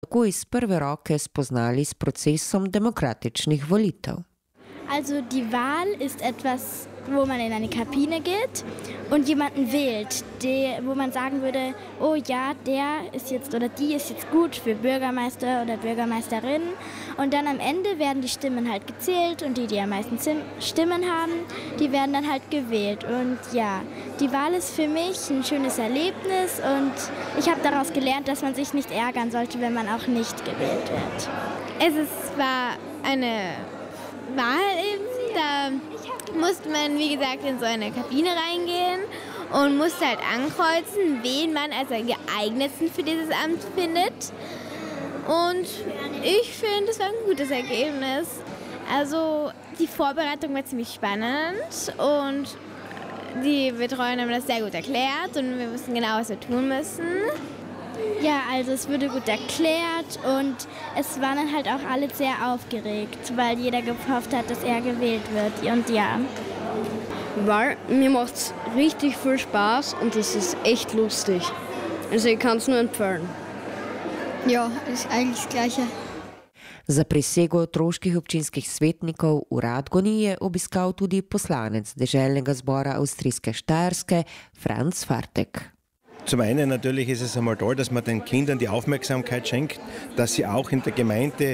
Tako iz prve roke spoznali s procesom demokratičnih volitev. Also die Wahl ist etwas, wo man in eine Kabine geht und jemanden wählt, wo man sagen würde, oh ja, der ist jetzt oder die ist jetzt gut für Bürgermeister oder Bürgermeisterin. Und dann am Ende werden die Stimmen halt gezählt und die am meisten Stimmen haben, die werden dann halt gewählt. Und ja, die Wahl ist für mich ein schönes Erlebnis und ich habe daraus gelernt, dass man sich nicht ärgern sollte, wenn man auch nicht gewählt wird. War eine Wahl eben, da musste man, wie gesagt, in so eine Kabine reingehen und musste halt ankreuzen, wen man als am geeignetsten für dieses Amt findet. Und ich finde, das war ein gutes Ergebnis. Also die Vorbereitung war ziemlich spannend und die Betreuer haben das sehr gut erklärt und wir wussten genau, was wir tun müssen. Ja, also es wurde gut erklärt und es waren dann halt auch alle sehr aufgeregt, weil jeder gehofft hat, dass er gewählt wird. Und ja. Weil mir macht es richtig viel Spaß und es ist echt lustig. Also ich kann es nur empfehlen. Ja, ist eigentlich das Gleiche. Za prisego otroških občinskih svetnikov v Radgoni je obiskal tudi poslanec deželnega zbora avstrijske Štajerske Franz Fartek. Zum einen natürlich ist es einmal toll, dass man den Kindern die Aufmerksamkeit schenkt, dass sie auch in der Gemeinde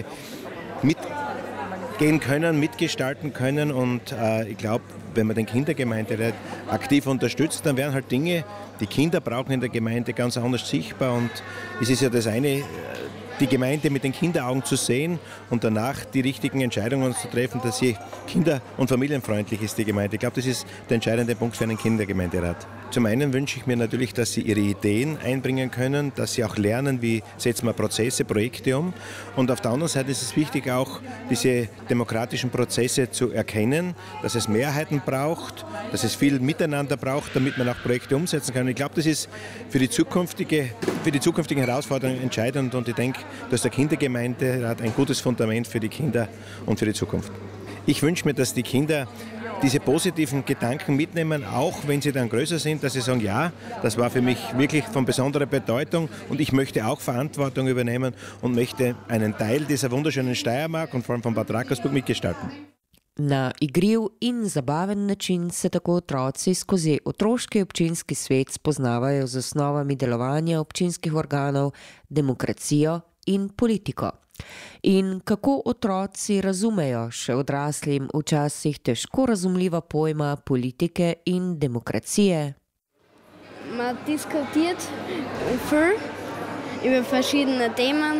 mitgehen können, mitgestalten können und ich glaube, wenn man den Kindergemeinderat aktiv unterstützt, dann werden halt Dinge, die Kinder brauchen in der Gemeinde, ganz anders sichtbar und es ist ja das eine, die Gemeinde mit den Kinderaugen zu sehen und danach die richtigen Entscheidungen zu treffen, dass sie kinder- und familienfreundlich ist, die Gemeinde. Ich glaube, das ist der entscheidende Punkt für einen Kindergemeinderat. Zum einen wünsche ich mir natürlich, dass sie ihre Ideen einbringen können, dass sie auch lernen, wie setzen wir Prozesse, Projekte um. Und auf der anderen Seite ist es wichtig, auch diese demokratischen Prozesse zu erkennen, dass es Mehrheiten braucht, dass es viel Miteinander braucht, damit man auch Projekte umsetzen kann. Und ich glaube, das ist für die zukünftigen Herausforderungen entscheidend und ich denke, dass der Kindergemeinderat ein gutes Fundament für die Kinder und für die Zukunft. Ich wünsche mir, dass die Kinder diese positiven Gedanken mitnehmen, auch wenn sie dann größer sind, dass sie sagen, ja, das war für mich wirklich von besonderer Bedeutung und ich möchte auch Verantwortung übernehmen und möchte einen Teil dieser wunderschönen Steiermark und vor allem von Bad Rackersburg mitgestalten. Na igriv in zabaven način se tako otroci skozi otroški občinski svet spoznavajo z osnovami delovanja občinskih organov, demokracijo in politiko. In kako otroci razumejo še odraslim včasih težko razumljiva pojma politike in demokracije? Man diskutiert viel über verschiedene Themen,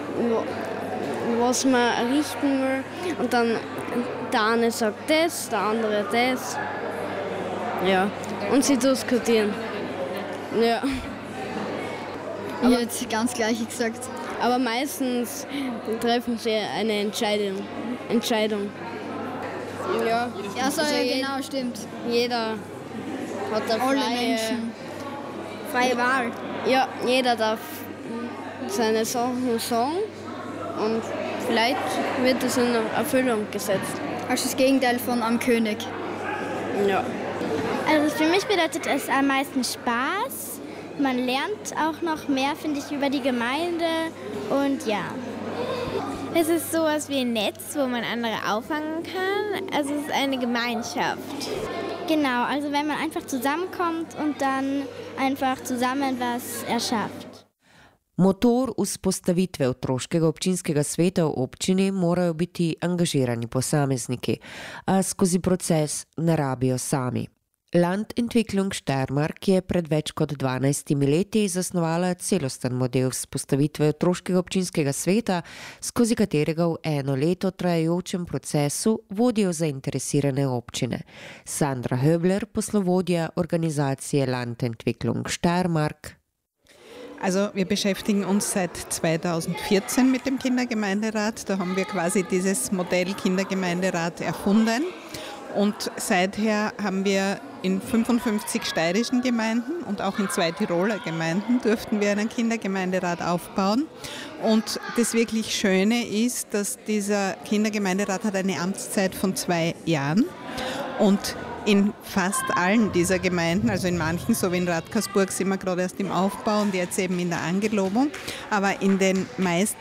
was man richten will. Und dann der eine sagt das, der andere das. Ja, und sie diskutieren. Ja. Ich hätte jetzt ganz Gleiche gesagt. Aber meistens treffen sie eine Entscheidung. Ja, Ja, so, also genau, stimmt. Jeder hat eine Alle Menschen. Freie Wahl. Ja, jeder darf seine Sachen sagen und vielleicht wird es in Erfüllung gesetzt. Also das Gegenteil von am König. Ja. Also für mich bedeutet es am meisten Spaß. Man lernt auch noch mehr, finde ich, über die Gemeinde und ja. Es ist sowas wie ein Netz, wo man andere auffangen kann. Also es ist eine Gemeinschaft. Genau, also wenn man einfach zusammenkommt und dann einfach zusammen was erschafft. Motor vzpostavitve otroškega občinskega sveta v občini morajo biti angažirani posamezniki, a skozi proces ne rabijo sami. Landentwicklung Steiermark je pred več kot 12 leti zasnovala celosten model vzpostavitve otroškega občinskega sveta, skozi katerega v eno leto trajajočem procesu vodijo zainteresirane občine. Sandra Höbler, poslovodja organizacije Landentwicklung Steiermark. Also wir beschäftigen uns seit 2014 mit dem Kindergemeinderat. Da haben wir quasi dieses Modell Kindergemeinderat erfunden. Und seither haben wir in 55 steirischen Gemeinden und auch in 2 Tiroler Gemeinden durften wir einen Kindergemeinderat aufbauen. Und das wirklich Schöne ist, dass dieser Kindergemeinderat hat eine Amtszeit von 2 Jahren. Und in fast allen dieser Gemeinden, also in manchen, so wie in Radkersburg, sind wir gerade erst im Aufbau und jetzt eben in der Angelobung. Aber in den meisten